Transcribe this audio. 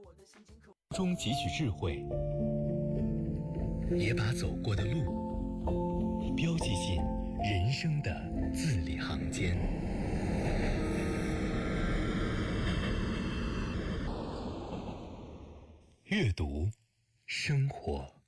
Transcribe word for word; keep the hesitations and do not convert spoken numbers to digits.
中汲取智慧，也把走过的路标记进人生的字里行间。阅读，生活。